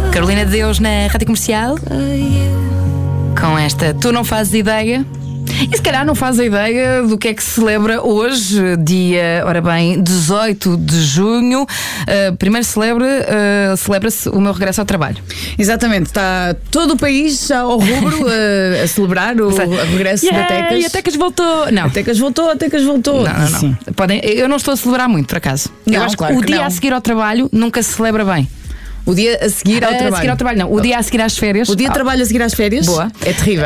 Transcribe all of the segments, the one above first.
Carolina de Deus na Rádio Comercial. Com esta Tu Não Fazes Ideia. E se calhar não faz a ideia do que é que se celebra hoje, dia, ora bem, 18 de junho. Primeiro celebra-se o meu regresso ao trabalho. Exatamente, está todo o país ao rubro a celebrar o regresso da Tecas. E a Tecas voltou. Não. A Tecas voltou. Não. Sim. Eu não estou a celebrar muito, por acaso. Não, eu acho claro que o que dia não. a seguir ao trabalho nunca se celebra bem. O dia a seguir ao trabalho. A seguir ao trabalho, não. O dia a seguir às férias. O dia de trabalho a seguir às férias? Boa. É terrível.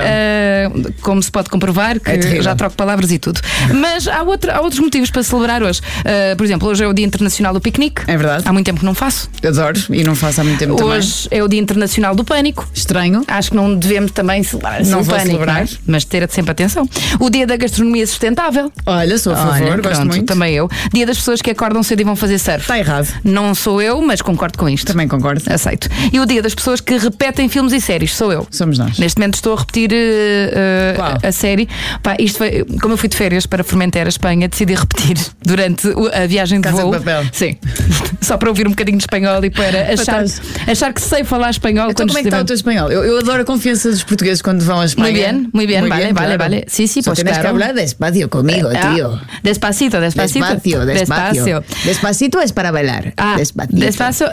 Como se pode comprovar, que terrível. já troco palavras e tudo. Mas há outros motivos para celebrar hoje. Por exemplo, hoje é o Dia Internacional do Piquenique. É verdade. Há muito tempo que não faço. Adoro e não faço há muito tempo também. Hoje é o Dia Internacional do Pânico. Estranho. Acho que não devemos também celebrar assim Não o vou pânico, celebrar. não é? Mas ter sempre atenção. O Dia da Gastronomia Sustentável. Olha, sou a favor, Olha, gosto pronto, muito. também eu. Dia das pessoas que acordam cedo e vão fazer surf. Está errado. Não sou eu, mas concordo com isto. Também concordo. Aceito. E o dia das pessoas que repetem filmes e séries, sou eu. Somos nós. Neste momento estou a repetir Qual? a série. Pá, isto foi, como eu fui de férias para Formentera, Espanha, decidi repetir durante a viagem de Casa de voo. Papel. Sim. Só para ouvir um bocadinho de espanhol e para achar que sei falar espanhol. Então como é que está o teu espanhol? Eu adoro a confiança dos portugueses quando vão à Espanha. Muy bien, vale. claro. Sí, Só pues tienes que claro. hablar despacio conmigo, tío. Despacito. Despacio. Despacito es para bailar. Despacio.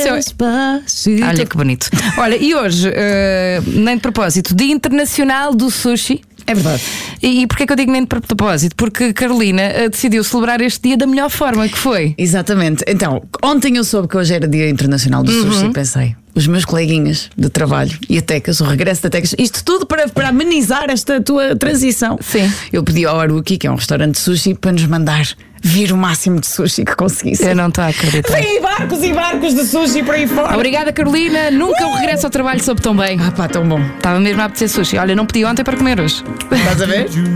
Despacito. Olha que bonito. Olha, e hoje, nem de propósito, Dia Internacional do Sushi. É verdade. E porquê que eu digo nem de propósito? Porque Carolina decidiu celebrar este dia da melhor forma, que foi. Exatamente. Então, ontem eu soube que hoje era Dia Internacional do Sushi e pensei, os meus coleguinhas de trabalho e a Tecas, o regresso da Tecas, isto tudo para amenizar esta tua transição. Sim. Eu pedi ao Aruki, que é um restaurante de sushi, para nos mandar vir o máximo de sushi que conseguisse. Eu não estou a acreditar. Vem barcos e barcos de sushi para aí fora. Obrigada, Carolina. Nunca o regresso ao trabalho soube tão bem. Ah pá, tão bom. Estava mesmo a apetecer sushi. Olha, não pedi ontem para comer hoje. Estás a ver?